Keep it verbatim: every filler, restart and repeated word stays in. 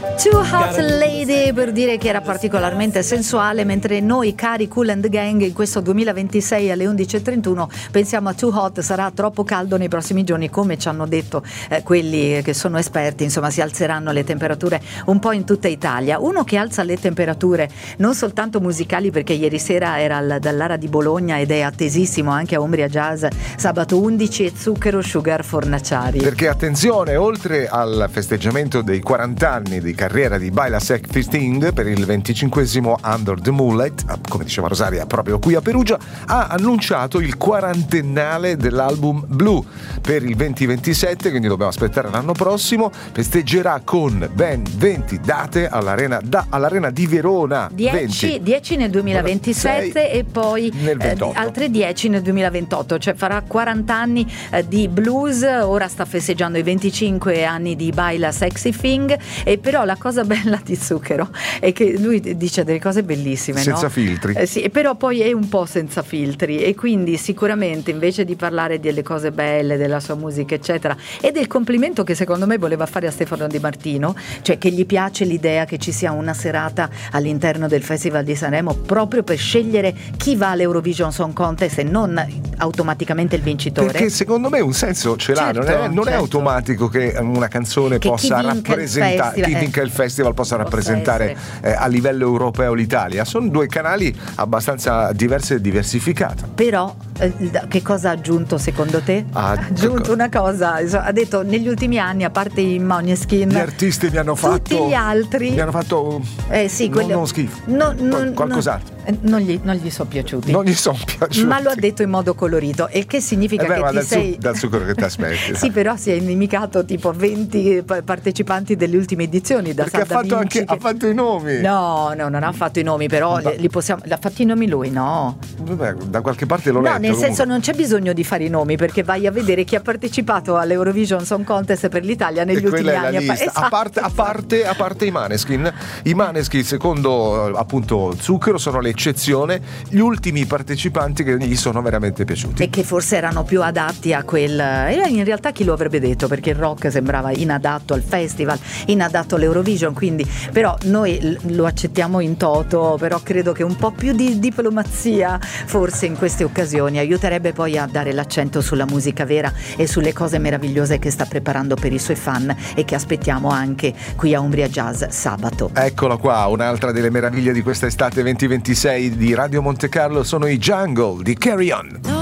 Too Hot Lady, per dire che era particolarmente sensuale, mentre noi cari Kool and the Gang in questo duemilaventisei alle undici e trentuno pensiamo a Too Hot, sarà troppo caldo nei prossimi giorni, come ci hanno detto eh, quelli che sono esperti, insomma si alzeranno le temperature un po' in tutta Italia. Uno che alza le temperature non soltanto musicali, perché ieri sera era al, dall'Ara di Bologna ed è attesissimo anche a Umbria Jazz sabato undici, e Zucchero Sugar Fornaciari. Perché attenzione, oltre al festeggiamento dei quaranta anni di carriera di Baila Sexy Thing per il venticinquesimo Under the Mullet, come diceva Rosaria proprio qui a Perugia, ha annunciato il quarantennale dell'album Blue per il duemilaventisette, quindi dobbiamo aspettare l'anno prossimo. Festeggerà con ben venti date all'Arena, da, all'Arena di Verona, dieci, dieci nel duemilaventisette e poi nel eh, altre dieci nel duemilaventotto, cioè farà quaranta anni eh, di blues. Ora sta festeggiando i venticinque anni di Baila Sexy Thing, e però la cosa bella di Zucchero è che lui dice delle cose bellissime, senza no? filtri, eh, sì, però poi è un po' senza filtri, e quindi sicuramente invece di parlare delle cose belle della sua musica eccetera, e del complimento che secondo me voleva fare a Stefano Di Martino, cioè che gli piace l'idea che ci sia una serata all'interno del Festival di Sanremo proprio per scegliere chi va all'Eurovision Song Contest e non automaticamente il vincitore, perché secondo me un senso ce l'ha, certo, non, è, non certo. è automatico che una canzone che possa rappresentare chi eh, vinca il festival possa rappresentare eh, a livello europeo l'Italia. Sono due canali abbastanza diversi e diversificati. Però eh, che cosa ha aggiunto secondo te? Ha aggiunto una cosa, ha detto negli ultimi anni, a parte i Måneskin, gli artisti mi hanno fatto tutti gli altri mi hanno fatto eh sì, non, quello, non schifo no, non, qualcos'altro non, non, gli, non gli sono piaciuti non gli sono piaciuti, ma lo ha detto in modo colorito, il che significa eh beh, che ti dal sei su, dal Zucchero che ti aspetti sì, però si è inimicato tipo venti partecipanti delle ultime edizioni, da perché ha fatto anche che... ha fatto i nomi. No, no, non ha fatto i nomi, però li, li possiamo, l'ha fatti i nomi lui, no? Vabbè, da qualche parte l'ho no, letto. nel comunque. senso non c'è bisogno di fare i nomi, perché vai a vedere chi ha partecipato all'Eurovision Song Contest per l'Italia negli e ultimi quella anni. è la lista. Esatto, a, parte, a, parte, a parte i Måneskin, i Måneskin secondo appunto Zucchero sono l'eccezione, gli ultimi partecipanti che gli sono veramente piaciuti e che forse erano più adatti a quel, e in realtà chi lo avrebbe detto, perché il rock sembrava inadatto al festival, inadatto all'Eurovision, quindi però noi lo accettiamo in toto, però credo che un po' più di diplomazia forse in queste occasioni aiuterebbe poi a dare l'accento sulla musica vera e sulle cose meravigliose che sta preparando per i suoi fan e che aspettiamo anche qui a Umbria Jazz sabato. Eccola qua, un'altra delle meraviglie di questa estate duemilaventisei di Radio Monte Carlo sono i Jungle di Carry On.